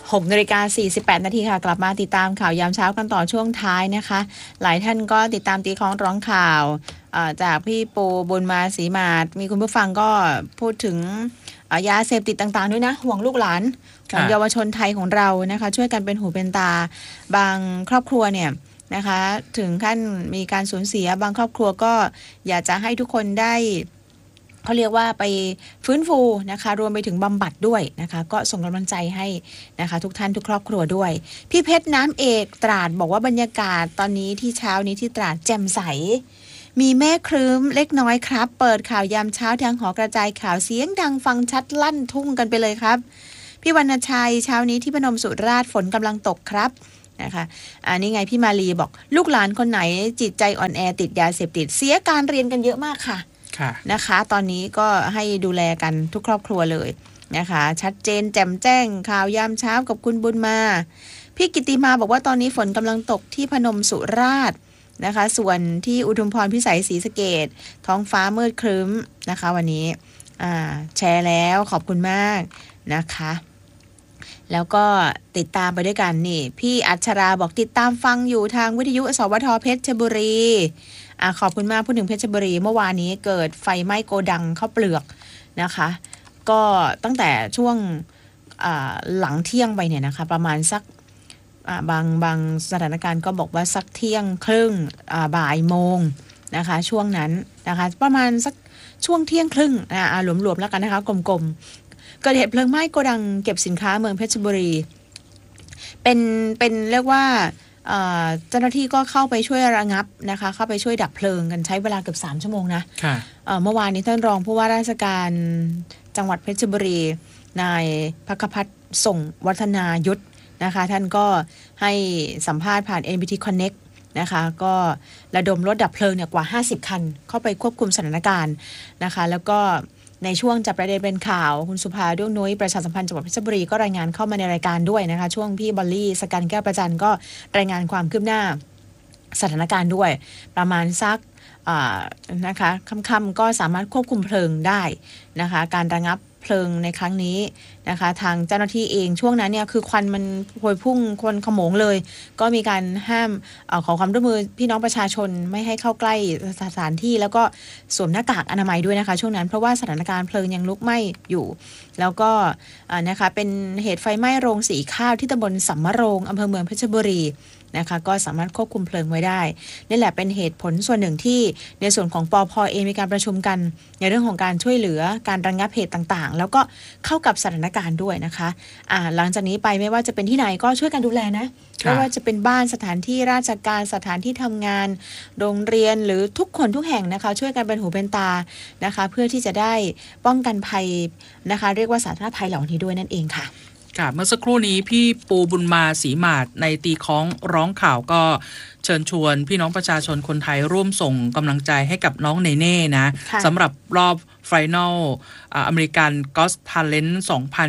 6:48 นาทีค่ะกลับมาติดตามข่าวยามเช้ากันต่อช่วงท้ายนะคะหลายท่านก็ติดตามตีคล้องร้องข่าวจากพี่ปูบุญมาศรีมาศมีคุณผู้ฟังก็พูดถึงยาเสพติดต่างๆด้วยนะห่วงลูกหลานของเยาวชนไทยของเรานะคะช่วยกันเป็นหูเป็นตาบางครอบครัวเนี่ยนะคะถึงขั้นมีการสูญเสียบางครอบครัวก็อยากจะให้ทุกคนได้เขาเรียกว่าไปฟื้นฟูนะคะรวมไปถึงบำบัดด้วยนะคะก็ส่งกำลังใจให้นะคะทุกท่านทุกครอบครัวด้วยพี่เพชรน้ำเอกตราดบอกว่าบรรยากาศตอนนี้ที่เช้านี้ที่ตราดแจ่มใสมีเมฆครึ้มเล็กน้อยครับเปิดข่าวยามเช้าทางหอกระจายข่าวเสียงดังฟังชัดลั่นทุ่งกันไปเลยครับพี่วรรณชัยเช้านี้ที่พนมสุราษฎร์ฝนกำลังตกครับนะคะนี่ไงพี่มาลีบอกลูกหลานคนไหนจิตใจอ่อนแอติดยาเสพติดเสียการเรียนกันเยอะมากค่ะนะคะตอนนี้ก็ให้ดูแลกันทุกครอบครัวเลยนะคะชัดเจนแจ่มแจ้งข่าวยามเช้ากับคุณบุญมาพี่กิติมาบอกว่าตอนนี้ฝนกำลังตกที่พนมสุราษฎร์นะคะส่วนที่อุทุมพรพิสัยศรีสะเกษท้องฟ้ามืดครึ้มนะคะวันนี้แชร์แล้วขอบคุณมากนะคะแล้วก็ติดตามไปด้วยกันนี่พี่อัชราบอกติดตามฟังอยู่ทางวิทยุสวทเพชรบุรีขอบคุณมากพูดถึงเพชรบุรีเมื่อวานนี้เกิดไฟไหม้โกดังข้าวเปลือกนะคะก็ตั้งแต่ช่วงหลังเที่ยงไปเนี่ยนะคะประมาณสักบางสถานการณ์ก็บอกว่าสักเที่ยงครึ่งบ่ายโมงนะคะช่วงนั้นนะคะประมาณสักช่วงเที่ยงครึ่งหลวมๆแล้วกันนะคะกลมๆเกิดเหตุเพลิงไหม้โกดังเก็บสินค้าเมืองเพชรบุรีเป็นเรียกว่าเจ้าหน้าที่ก็เข้าไปช่วยระงับนะคะเข้าไปช่วยดับเพลิงกันใช้เวลาเกือบ3 ชั่วโมงนะเมื่อวานนี้ท่านรองผู้ว่าราชการจังหวัดเพชรบุรีนายภัคพัฒน์ส่งวัฒนายุทธนะคะท่านก็ให้สัมภาษณ์ผ่าน NBT Connect นะคะก็ระดมรถดับเพลิงเนี่ยกว่า50 คันเข้าไปควบคุมสถานการณ์นะคะแล้วก็ในช่วงจับประเด็นเป็นข่าวคุณสุภาด้วงนุ้ยประชาสัมพันธ์จังหวัดเพชรบุรีก็รายงานเข้ามาในรายการด้วยนะคะช่วงพี่บอลลี่สกันแก้วประจันก็รายงานความคืบหน้าสถานการณ์ด้วยประมาณสักนะคะค่ำๆก็สามารถควบคุมเพลิงได้นะคะการระงับเพลิงในครั้งนี้นะคะทางเจ้าหน้าที่เองช่วงนั้นเนี่ยคือควันมันพวยพุ่งควันขโมงเลยก็มีการห้ามขอความร่วมมือพี่น้องประชาชนไม่ให้เข้าใกล้สถานที่แล้วก็สวมหน้ากากอนามัยด้วยนะคะช่วงนั้นเพราะว่าสถานการณ์เพลิงยังลุกไหม้อยู่แล้วก็นะคะเป็นเหตุไฟไหม้โรงสีข้าวที่ตำบลสำมะโรงอำเภอเมืองเพชรบุรีนะคะก็สามารถควบคุมเพลิงไว้ได้นี่แหละเป็นเหตุผลส่วนหนึ่งที่ในส่วนของปภ.เองมีการประชุมกันในเรื่องของการช่วยเหลือการระงับเหตุต่างๆแล้วก็เข้ากับสถานการณ์ด้วยนะคะหลังจากนี้ไปไม่ว่าจะเป็นที่ไหนก็ช่วยกันดูแลนะไม่ว่าจะเป็นบ้านสถานที่ราชการสถานที่ทำงานโรงเรียนหรือทุกคนทุกแห่งนะคะช่วยกันเป็นหูเป็นตานะคะเพื่อที่จะได้ป้องกันภัยนะคะเรียกว่าสาธารณภัยเหล่านี้ด้วยนั่นเองค่ะเมื่อสักครู่นี้พี่ปูบุญมาศรีมาศในตีคล้องร้องข่าวก็เชิญชวนพี่น้องประชาชนคนไทยร่วมส่งกำลังใจให้กับน้องเนเน่นะสำหรับรอบไฟนอลอเมริกันก็อตทาเลนต์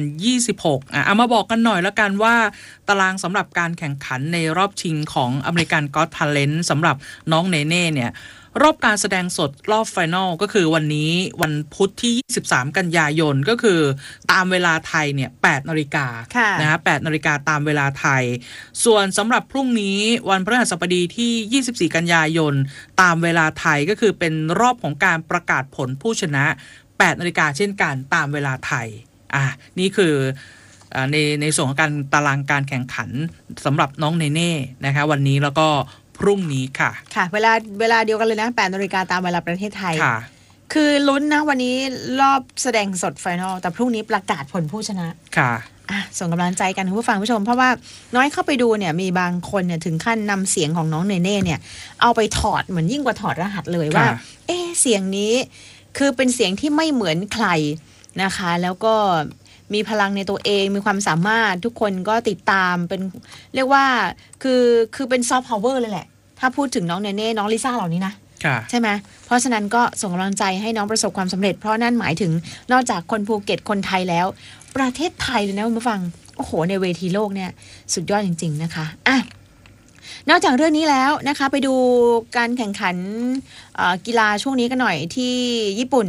2026เอามาบอกกันหน่อยแล้วกันว่าตารางสำหรับการแข่งขันในรอบชิงของอเมริกันก็อตทาเลนต์สำหรับน้องเนเน่เนี่ยรอบการแสดงสดรอบไฟนอลก็คือวันนี้วันพุธที่23 กันยายนก็คือตามเวลาไทยเนี่ย 8 นาฬิกานะฮะ 8 นาฬิกาตามเวลาไทยส่วนสำหรับพรุ่งนี้วันพฤหัสบดีที่24 กันยายนตามเวลาไทยก็คือเป็นรอบของการประกาศผลผู้ชนะ 8 นาฬิกาเช่นกันตามเวลาไทยนี่คือในส่วนของการตารางการแข่งขันสำหรับน้องเนเน่นะคะวันนี้แล้วก็พรุ่งนี้ค่ะเวลาเดียวกันเลยนะ 8 นาฬิกาตามเวลาประเทศไทยคือลุ้นนะวันนี้รอบแสดงสดไฟนอลแต่พรุ่งนี้ประกาศผลผู้ชนะค่ะส่งกำลังใจกันคุณผู้ฟังผู้ชมเพราะว่าน้อยเข้าไปดูเนี่ยมีบางคนเนี่ยถึงขั้นนำเสียงของน้องเนเน่เนี่ยเอาไปถอดเหมือนยิ่งกว่าถอดรหัสเลยว่าเสียงนี้คือเป็นเสียงที่ไม่เหมือนใครนะคะแล้วก็มีพลังในตัวเองมีความสามารถทุกคนก็ติดตามเป็นเรียกว่าคือเป็นซอฟต์พาวเวอร์เลยแหละถ้าพูดถึงน้องเนเน่น้องลิซ่าเหล่านี้นะใช่ไหมเพราะฉะนั้นก็ส่งกำลังใจให้น้องประสบความสำเร็จเพราะนั่นหมายถึงนอกจากคนภูเก็ตคนไทยแล้วประเทศไทยเลยนะคุณผู้ฟังโอ้โหในเวทีโลกเนี่ยสุดยอดจริงๆนะคะนอกจากเรื่องนี้แล้วนะคะไปดูการแข่งขันกีฬาช่วงนี้กันหน่อยที่ญี่ปุ่น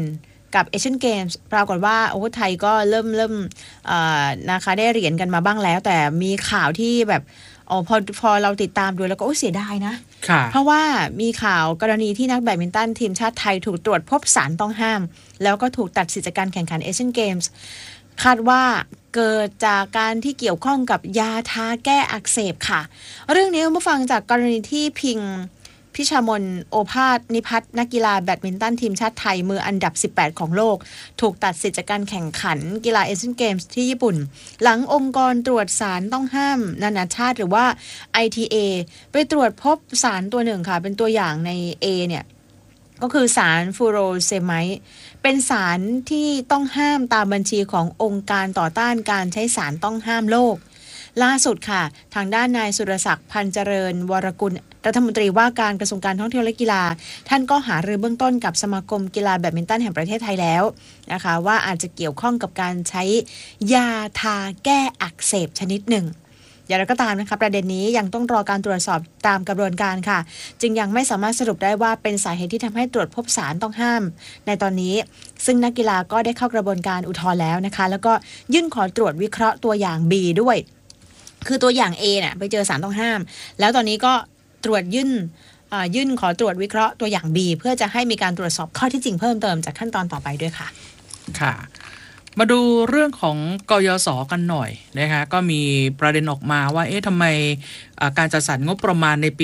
กับเอเชียนเกมส์ปรากฏว่าโอ้ไทยก็เริ่มนะคะได้เหรียญกันมาบ้างแล้วแต่มีข่าวที่แบบพอเราติดตามดูแล้วก็เสียดายนะเพราะว่ามีข่าวกรณีที่นักแบดมินตันทีมชาติไทยถูกตรวจพบสารต้องห้ามแล้วก็ถูกตัดสิทธิ์จากการแข่งขันเอเชียนเกมส์คาดว่าเกิดจากการที่เกี่ยวข้องกับยาทาแก้อักเสบค่ะเรื่องนี้มาฟังจากกรณีที่พิชามนโอภาสนิพัฒน์นักกีฬาแบดมินตันทีมชาติไทยมืออันดับ18ของโลกถูกตัดสิทธิ์จากการแข่งขันกีฬาเอเชียนเกมส์ที่ญี่ปุ่นหลังองค์กรตรวจสารต้องห้ามนานาชาติหรือว่า ITA ไปตรวจพบสารตัวหนึ่งค่ะเป็นตัวอย่างใน A เนี่ยก็คือสารฟูโรเซไมด์เป็นสารที่ต้องห้ามตามบัญชีขององค์การต่อต้านการใช้สารต้องห้ามโลกล่าสุดค่ะทางด้านนายสุรศักดิ์พันเจริญวรกุลรัฐมนตรีว่าการกระทรวงการท่องเที่ยวและกีฬาท่านก็หารือเบื้องต้นกับสมาคมกีฬาแบดมินตันแห่งประเทศไทยแล้วนะคะว่าอาจจะเกี่ยวข้องกับการใช้ยาทาแก้อักเสบชนิดหนึ่งอย่างไรก็ตามนะคะประเด็นนี้ยังต้องรอการตรวจสอบตามกระบวนการค่ะจึงยังไม่สามารถสรุปได้ว่าเป็นสาเหตุที่ทำให้ตรวจพบสารต้องห้ามในตอนนี้ซึ่งนักกีฬาก็ได้เข้ากระบวนการอุทธรณ์แล้วนะคะแล้วก็ยื่นขอตรวจวิเคราะห์ตัวอย่าง B ด้วยคือตัวอย่าง A เนี่ยไปเจอสารต้องห้ามแล้วตอนนี้ก็ตรวจยื่นขอตรวจวิเคราะห์ตัวอย่าง B เพื่อจะให้มีการตรวจสอบข้อที่จริงเพิ่มเติมจากขั้นตอนต่อไปด้วยค่ะค่ะมาดูเรื่องของกยศกันหน่อยนะคะก็มีประเด็นออกมาว่าทำไมการจัดสรรงบประมาณในปี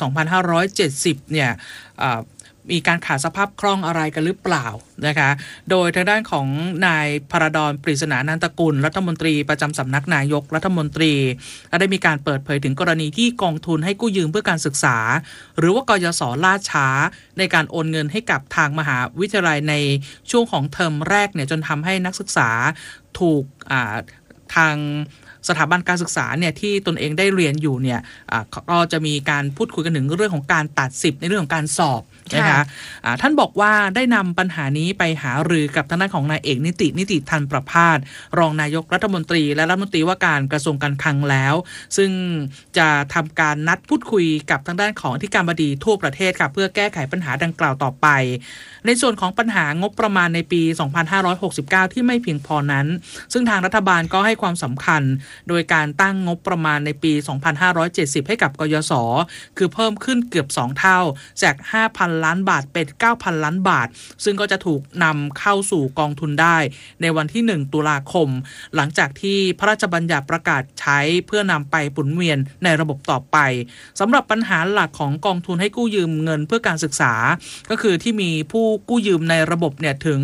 2570 เนี่ยมีการขาดสภาพคล่องอะไรกันหรือเปล่านะคะโดยทางด้านของนายพระดอนปริศนานันตกุลรัฐมนตรีประจำสำนักนายกรัฐมนตรีได้มีการเปิดเผยถึงกรณีที่กองทุนให้กู้ยืมเพื่อการศึกษาหรือว่ากยศล่าช้าในการโอนเงินให้กับทางมหาวิทยาลัยในช่วงของเทอมแรกเนี่ยจนทำให้นักศึกษาถูกทางสถาบันการศึกษาเนี่ยที่ตนเองได้เรียนอยู่เนี่ยก็จะมีการพูดคุยกันถึงเรื่องของการตัดสิทธิ์ในเรื่องของการสอบนะคะท่านบอกว่าได้นำปัญหานี้ไปหารือกับทางด้านของนายเอกนิติทันประภาสรองนายกรัฐมนตรีและรัฐมนตรีว่าการกระทรวงการคลังแล้วซึ่งจะทำการนัดพูดคุยกับทางด้านของอธิการบดีทั่วประเทศค่ะเพื่อแก้ไขปัญหาดังกล่าวต่อไปในส่วนของปัญหางบประมาณในปี 2569 ที่ไม่เพียงพอนั้นซึ่งทางรัฐบาลก็ให้ความสำคัญโดยการตั้งงบประมาณในปี 2570 ให้กับกยศคือเพิ่มขึ้นเกือบ2เท่าจาก 5,000 ล้านบาทเป็น 9,000 ล้านบาทซึ่งก็จะถูกนำเข้าสู่กองทุนได้ในวันที่ 1 ตุลาคมหลังจากที่พระราชบัญญัติประกาศใช้เพื่อนำไปหมุนเวียนในระบบต่อไปสำหรับปัญหาหลักของกองทุนให้กู้ยืมเงินเพื่อการศึกษาก็คือที่มีผู้กู้ยืมในระบบเนี่ยถึง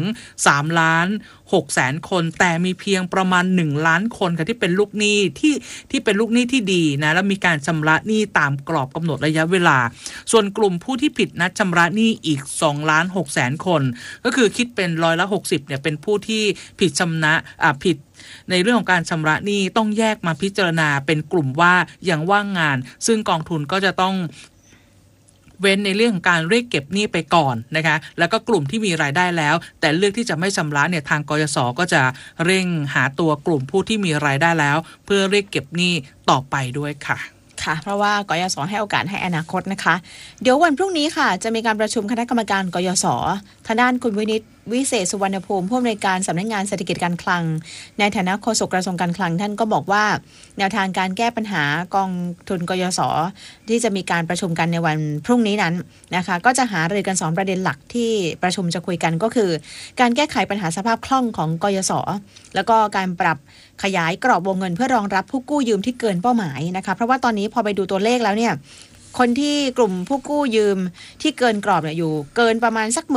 3,600,000 คนแต่มีเพียงประมาณ1ล้านคนค่ะที่เป็นลูกหนี้ที่เป็นลูกหนี้ที่ดีนะและมีการชำระหนี้ตามกรอบกำหนดระยะเวลาส่วนกลุ่มผู้ที่ผิดนัดชำระหนี้อีก2,600,000 คนก็คือคิดเป็น60%เนี่ยเป็นผู้ที่ผิดผิดในเรื่องของการชำระหนี้ต้องแยกมาพิจารณาเป็นกลุ่มว่ายังว่างงานซึ่งกองทุนก็จะต้องเว้นในเรื่องของการเรียกเก็บหนี้ไปก่อนนะคะแล้วก็กลุ่มที่มีรายได้แล้วแต่เลือกที่จะไม่ชำระเนี่ยทางกยศก็จะเร่งหาตัวกลุ่มผู้ที่มีรายได้แล้วเพื่อเรียกเก็บหนี้ต่อไปด้วยค่ะค่ะเพราะว่ากยศให้โอกาสให้อนาคตนะคะเดี๋ยววันพรุ่งนี้ค่ะจะมีการประชุมคณะกรรมการกยศทางด้านคุณวินิตวิเศษสุวรรณภูมิผู้อำนวยการสำนักงานเศรษฐกิจการคลังในฐานะโฆษกกระทรวงการคลังท่านก็บอกว่าแนวทางการแก้ปัญหากองทุนกยศที่จะมีการประชุมกันในวันพรุ่งนี้นั้นนะคะก็จะหารือกัน2ประเด็นหลักที่ประชุมจะคุยกันก็คือการแก้ไขปัญหาสภาพคล่องของกยศแล้วก็การปรับขยายกรอบวงเงินเพื่อรองรับผู้กู้ยืมที่เกินเป้าหมายนะคะเพราะว่าตอนนี้พอไปดูตัวเลขแล้วเนี่ยคนที่กลุ่มผู้กู้ยืมที่เกินกรอบเนี่ยอยู่เกินประมาณสัก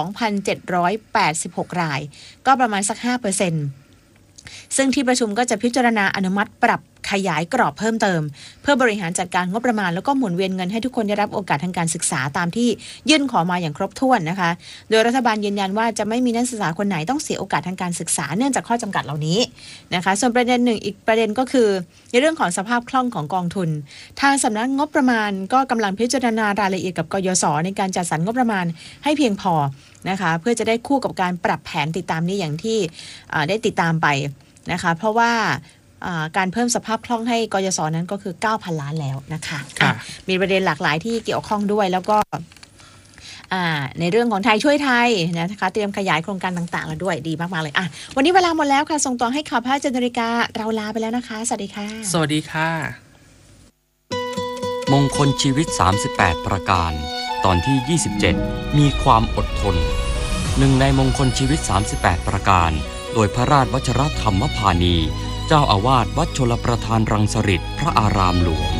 12,786 รายก็ประมาณสัก 5%ซึ่งที่ประชุมก็จะพิจารณาอนุมัติปรับขยายกรอบเพิ่มเติมเพื่อบริหารจัดการงบประมาณแล้วก็หมุนเวียนเงินให้ทุกคนได้รับโอกาสทางการศึกษาตามที่ยื่นขอมาอย่างครบถ้วนนะคะโดยรัฐบาลยืนยันว่าจะไม่มีนักศึกษาคนไหนต้องเสียโอกาสทางการศึกษาเนื่องจากข้อจำกัดเหล่านี้นะคะส่วนประเด็นหนึ่งอีกประเด็นก็คือในเรื่องของสภาพคล่องของกองทุนทางสำนักงบประมาณก็กำลังพิจารณารายละเอียดกับกยศในการจัดสรรงบประมาณให้เพียงพอนะคะเพื่อจะได้คู่กับการปรับแผนติดตามนี้อย่างที่ได้ติดตามไปนะคะเพราะว่าการเพิ่มสภาพคล่องให้กยศนั้นก็คือ 9,000 ล้านแล้วนะคะมีประเด็นหลากหลายที่เกี่ยวข้องด้วยแล้วก็ในเรื่องของไทยช่วยไทยนะคะเตรียมขยายโครงการต่างๆแล้วด้วยดีมากๆเลยวันนี้เวลาหมดแล้วค่ะส่งต่อให้ข่าวภาค7 นาฬิกาเราลาไปแล้วนะคะสวัสดีค่ะสวัสดีค่ะมงคลชีวิต38ประการตอนที่27มีความอดทนหนึ่งในมงคลชีวิต38ประการโดยพระราชวชิรธรรมพานีเจ้าอาวาสวัดชลประทานรังสฤษฎ์พระอารามหลวง